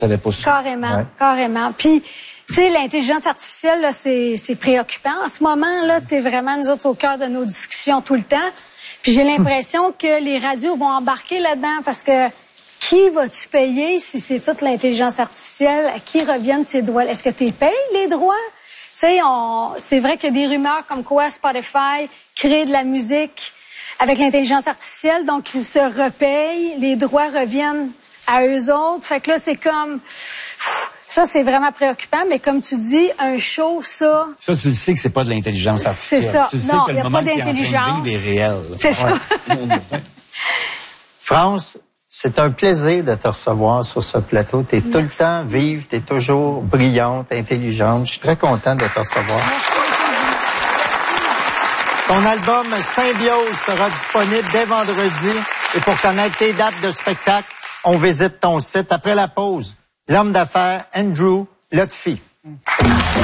T'avais pas su. Carrément, Ouais. carrément. Puis, tu sais, l'intelligence artificielle, là, c'est préoccupant. En ce moment, là, c'est vraiment nous autres au cœur de nos discussions tout le temps. Puis j'ai l'impression que les radios vont embarquer là-dedans parce que qui vas-tu payer si c'est toute l'intelligence artificielle? À qui reviennent ces droits? Est-ce que tu payes les droits? Tu sais, c'est vrai qu'il y a des rumeurs comme quoi Spotify crée de la musique avec l'intelligence artificielle, donc ils se repayent, les droits reviennent à eux autres. Fait que là, c'est comme... Ça, c'est vraiment préoccupant, mais comme tu dis, un show, ça... Ça, tu le sais que c'est pas de l'intelligence artificielle. C'est ça. Tu le sais Non, que il y le a moment pas qu'il est en train de d'intelligence. vivre est réel. C'est ça. France, c'est un plaisir de te recevoir sur ce plateau. Tu es tout le temps vive, tu es toujours brillante, intelligente. Je suis très content de te recevoir. Ton album Symbiose sera disponible dès vendredi. Et pour connaître tes dates de spectacle, on visite ton site après la pause. L'homme d'affaires Andrew Lutfi.